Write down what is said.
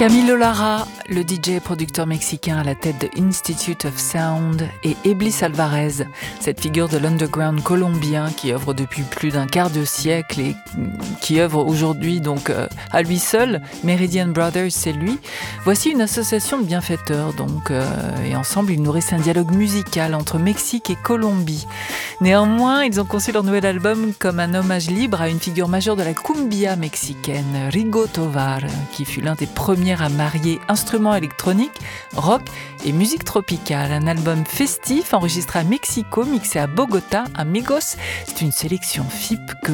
Camilo Lara, le DJ et producteur mexicain à la tête de Institute of Sound, et Eblis Alvarez, cette figure de l'underground colombien qui œuvre depuis plus d'un quart de siècle et qui œuvre aujourd'hui donc à lui seul. Meridian Brothers, c'est lui. Voici une association de bienfaiteurs et ensemble ils nourrissent un dialogue musical entre Mexique et Colombie. Néanmoins, ils ont conçu leur nouvel album comme un hommage libre à une figure majeure de la cumbia mexicaine, Rigo Tovar, qui fut l'un des premiers à marier instruments électroniques, rock et musique tropicale. Un album festif enregistré à Mexico, mixé à Bogota, Amigos. C'est une sélection FIP que